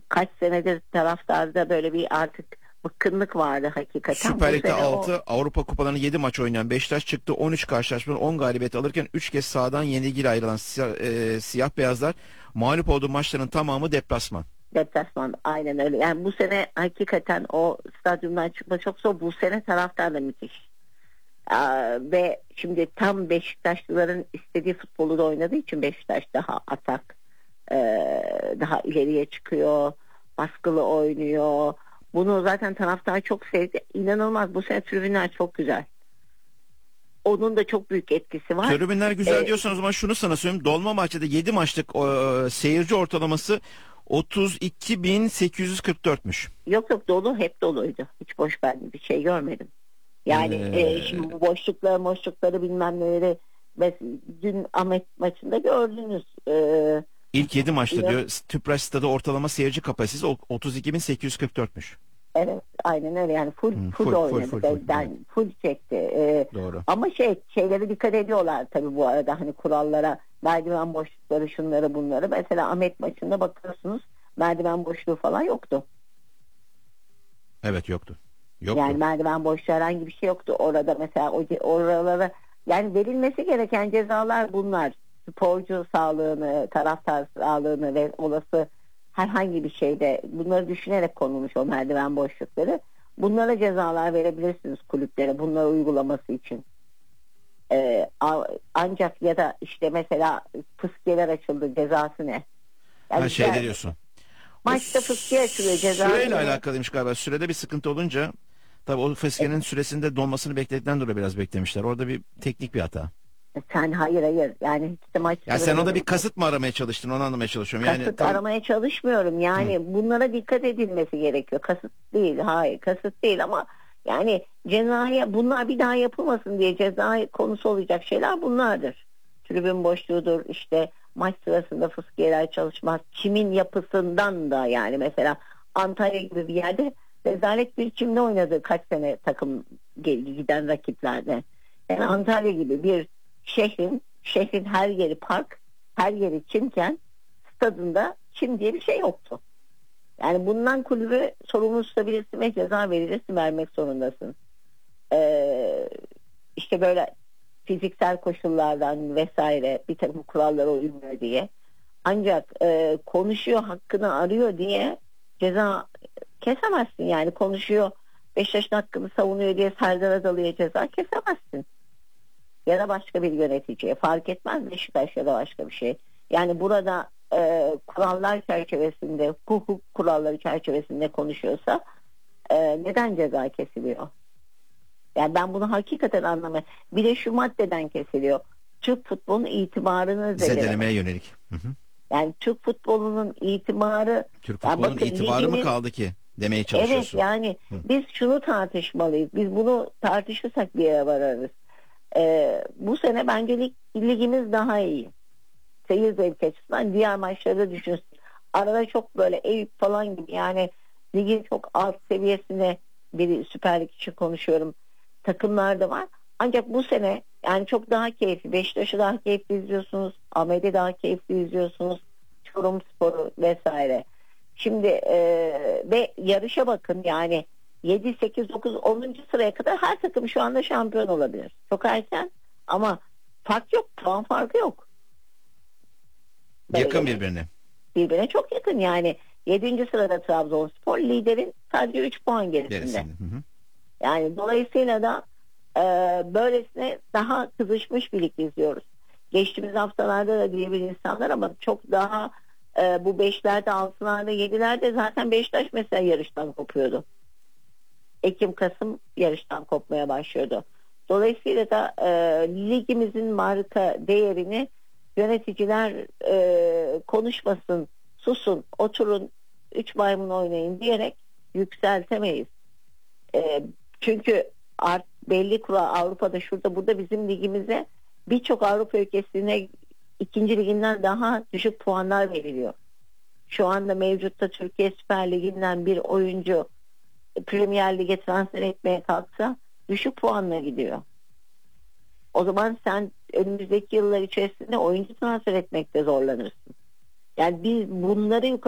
kaç senedir taraftarda böyle bir artık bıkkınlık vardı hakikaten. Süper Bu Lig'de sene 6, Avrupa Kupalarını 7 maç oynayan Beşiktaş çıktı. 13 karşılaşmanın 10 galibiyet alırken 3 kez sahadan yenilgiyle ayrılan siyah beyazlar mağlup olduğu maçların tamamı deplasman. deplasman, aynen öyle. Yani bu sene hakikaten o stadyumdan çıkma çok zor. Bu sene taraftar da müthiş. Ve şimdi tam Beşiktaşlıların istediği futbolu da oynadığı için Beşiktaş daha atak, daha ileriye çıkıyor, baskılı oynuyor. Bunu zaten taraftar çok sevdi. İnanılmaz, bu sene tribünler çok güzel. Onun da çok büyük etkisi var. Tribünler güzel diyorsan o zaman şunu sana söyleyeyim. Dolmabahçe'de 7 maçlık seyirci ortalaması 32.844'müş. Yok yok, dolu, hep doluydu. Hiç boş ben bir şey görmedim. Yani şimdi bu boşlukları bilmem neleri dün Ahmet maçında gördünüz. İlk 7 maçta diyor Tüpraş Stadı ortalama seyirci kapasitesi 32.844'müş. Evet, aynen öyle, yani full Full oynadı. Full çekti. Doğru. Ama şeylere dikkat ediyorlar tabii bu arada, hani kurallara, merdiven boşlukları, şunları bunları. Mesela Ahmet maçında bakıyorsunuz, merdiven boşluğu falan yoktu. Evet, yoktu. Yani merdiven boşluğu, herhangi bir şey yoktu orada. Mesela oralara yani verilmesi gereken cezalar bunlar. Sporcu sağlığını, taraftar sağlığını ve olası herhangi bir şeyde bunları düşünerek konulmuş o merdiven boşlukları. Bunlara cezalar verebilirsiniz kulüplere, bunları uygulaması için. Ancak ya da işte mesela fıskiyeler açıldı, cezası ne? Yani Her şeyde diyorsun. maçta fıskiye açılıyor, cezası Süreyle ne? alakalıymış galiba. Sürede bir sıkıntı olunca tabii o fıskiyenin süresinde dolmasını bekledikten dolayı biraz beklemişler. Orada bir teknik bir hata. Sen hayır yani hiç de maç Ya sen orada bir kasıt mı aramaya çalıştın, onu anlamaya çalışıyorum. Yani kasıt aramaya çalışmıyorum. Yani bunlara dikkat edilmesi gerekiyor. Kasıt değil. Hayır, kasıt değil ama yani cezaya, bunlar bir daha yapılmasın diye ceza konusu olacak şeyler bunlardır. Tribün boşluğudur, işte maç sırasında fıskiyeler çalışmaz. Kimin yapısından da, yani mesela Antalya gibi bir yerde rezalet bir çimde oynadı kaç sene takım giden rakiplerde. Yani Antalya gibi bir şehrin her yeri park, her yeri çimken stadında çim diye bir şey yoktu. Yani bundan kulübü sorumlu tutabilirsin ve ceza verilirsin, vermek zorundasın. İşte böyle fiziksel koşullardan vesaire bir takım kurallara uymuyor diye. Ancak konuşuyor, hakkını arıyor diye ceza kesemezsin. Yani konuşuyor, Beşiktaş'ın hakkını savunuyor diye Serdar Adalı'ya ceza kesemezsin. Ya da başka bir yöneticiye, fark etmez, Beşiktaş ya da başka bir şey. Yani burada kurallar çerçevesinde, hukuk kuralları çerçevesinde konuşuyorsa neden ceza kesiliyor? Yani ben bunu hakikaten anlamıyorum. Bir de şu maddeden kesiliyor. Türk futbolunun itibarını zedelemeye yönelik. Yani Türk futbolunun itibarı, Türk yani futbolunun bakın, itibarı mı kaldı ki demeye çalışıyorsun. evet, yani biz şunu tartışmalıyız. Biz bunu tartışırsak bir yere vararız. Bu sene bence ligimiz daha iyi. Seyir zevki açısından diğer maçlarda düşünsün. Arada çok böyle Eyüp falan gibi, yani ligin çok alt seviyesine, bir Süper Lig için konuşuyorum, takımlar da var. Ancak bu sene yani çok daha keyifli. Beşiktaş'ı daha keyifli izliyorsunuz. Ahmet'i daha keyifli izliyorsunuz. Çorumspor'u vesaire. Şimdi ve yarışa bakın, yani 7, 8, 9, 10. sıraya kadar her takım şu anda şampiyon olabilir. Çok erken ama fark yok. Puan farkı yok. Yakın birbirine. Birbirine çok yakın yani. 7. sırada Trabzonspor, liderin sadece 3 puan gerisinde. Yani dolayısıyla da böylesine daha kızışmış bir lig izliyoruz. Geçtiğimiz haftalarda da diyebilir insanlar ama çok daha bu 5'lerde, 6'larda, 7'lerde zaten Beşiktaş mesela yarıştan kopuyordu. Ekim, Kasım yarıştan kopmaya başlıyordu. Dolayısıyla da ligimizin marka değerini yöneticiler konuşmasın, susun, oturun, 3 maymun oynayın diyerek yükseltemeyiz. Çünkü belli kural, Avrupa'da şurada burada bizim ligimize birçok Avrupa ülkesine ikinci liginden daha düşük puanlar veriliyor. Şu anda mevcutta Türkiye Süper Ligi'nden bir oyuncu Premier Lig'e transfer etmeye kalksa düşük puanla gidiyor. O zaman sen önümüzdeki yıllar içerisinde oyuncu transfer etmekte zorlanırsın. Yani biz bunları